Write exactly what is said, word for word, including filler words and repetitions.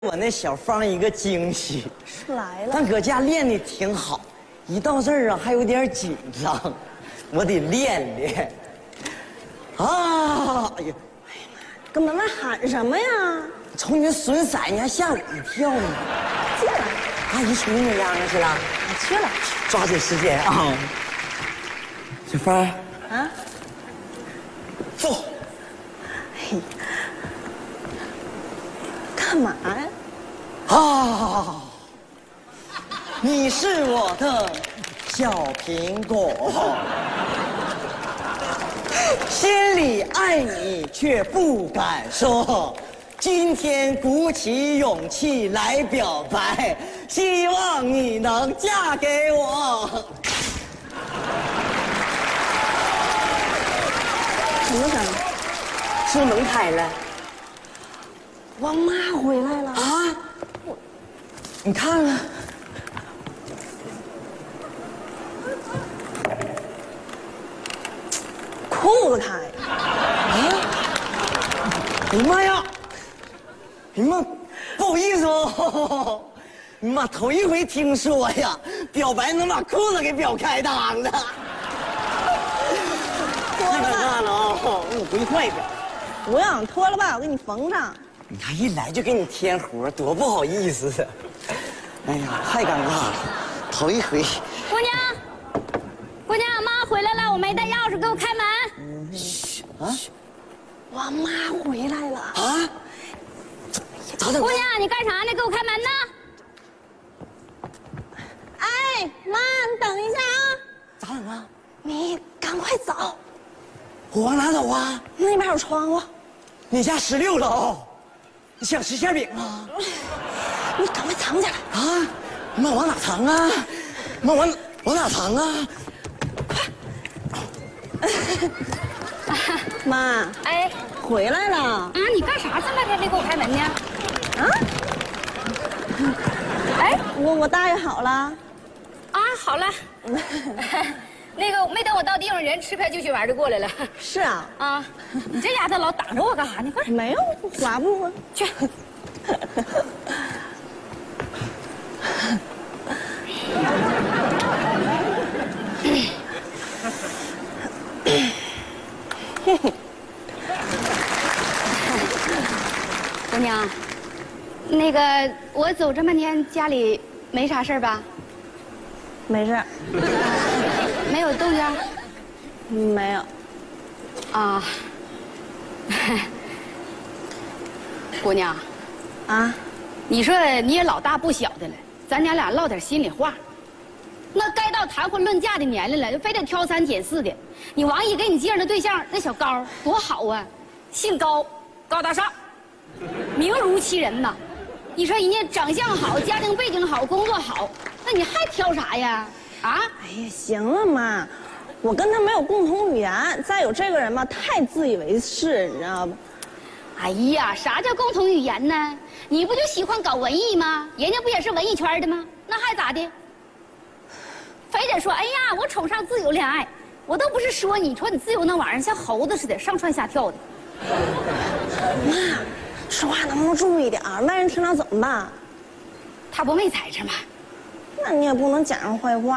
我那小芳一个惊喜， 是来了。 但搁家练的挺好，一到这儿啊还有点紧张，我得练练。啊！哎呀， 搁门外喊什么呀？ 瞅你那损色，你还吓我一跳呢。 进来。 阿姨瞅你哪样去了？ 我去了。 抓紧时间啊！小芳。 啊。 坐。 嘿。干嘛呀？ 啊！你是我的小苹果，心里爱你却不敢说，今天鼓起勇气来表白，希望你能嫁给我。 什么声？ 是不是门开了？ 我妈回来了啊！我，你看看， 裤子开啊！哎呀妈呀！哎呀妈，不好意思哦，你妈头一回听说呀，表白能把裤子给表开裆的，太尴尬了哦！我不会快点。 不用脱了吧，我给你缝上。 你看一来就给你添活，多不好意思啊！哎呀，太尴尬了，头一回。 姑娘，姑娘，妈回来了，我没带钥匙，给我开门。 嘘啊！ 我妈回来了啊！咋整？ 姑娘，你干啥呢？给我开门呢！ 哎，妈，你等一下啊！ 咋整啊？ 你赶快走。 我往哪走啊？ 那边有窗户。 你家十六楼。你想吃馅饼啊？ 你赶快藏起来啊！妈，往哪藏啊？妈，往往哪藏啊？ 快！妈， 哎， 回来了啊！你干啥这么天没给我开门呢？ 啊？哎，我我大爷好了。 啊，好了。那个没等我到地方，人吃开就去玩就过来了。 是啊。 啊，你这丫头老挡着我干啥呢？快点。 没有，滑步啊。 去。姑娘，那个我走这么天，家里没啥事吧？ 没事。 没有动静？ 没有。 啊。姑娘， 啊， 你说你也老大不小的了，咱娘俩唠点心里话。那该到谈婚论嫁的年龄了，就非得挑三拣四的。你王姨给你介绍的对象，那小高多好啊，姓高，高大上，名如其人呐。你说人家长相好，家庭背景好，工作好，那你还挑啥呀？啊？ 哎呀，行了妈，我跟他没有共同语言。再有这个人吧，太自以为是，你知道不？ 哎呀，啥叫共同语言呢？你不就喜欢搞文艺吗？人家不也是文艺圈的吗？那还咋的？非得说，哎呀，我崇尚自由恋爱，我都不是说你，说你自由那玩意儿像猴子似的，上蹿下跳的。 妈，说话能不能注意点儿？外人听到怎么办？ 他不没在这吗？ 那你也不能讲人坏话。